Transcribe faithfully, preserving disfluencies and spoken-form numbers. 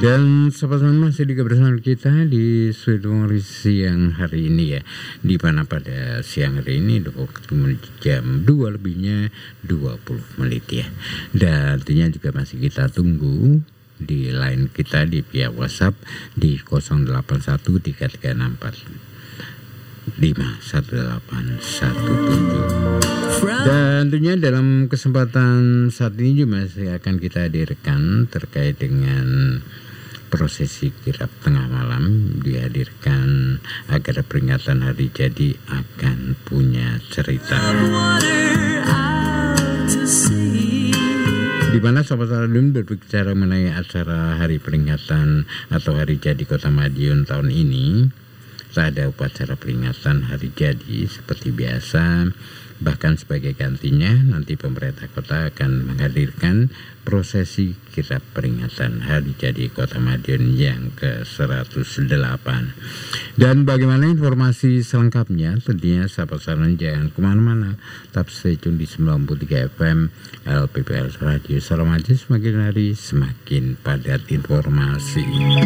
Dan sahabat masih juga bersama kita di studio siang hari ini ya, di mana pada siang hari ini waktu jam dua lebihnya dua puluh menit ya. Dan tentunya juga masih kita tunggu di line kita di via WhatsApp di nol delapan satu tiga tiga enam empat lima satu delapan satu tujuh. Dan tentunya dalam kesempatan saat ini juga masih akan kita hadirkan terkait dengan prosesi kirap tengah malam, dihadirkan agar peringatan hari jadi akan punya cerita. Di mana sahabat Saladin berbicara mengenai acara hari peringatan atau hari jadi Kota Madiun tahun ini. Tak ada upacara peringatan hari jadi seperti biasa. Bahkan sebagai gantinya nanti pemerintah kota akan menghadirkan prosesi kirap peringatan hari jadi Kota Madiun yang ke seratus delapan. Dan bagaimana informasi selengkapnya tentunya sahabat Saladin jangan kemana-mana, tetap stay tune di sembilan puluh tiga F M L P P L Radio. Salam aja, semakin hari semakin padat informasi.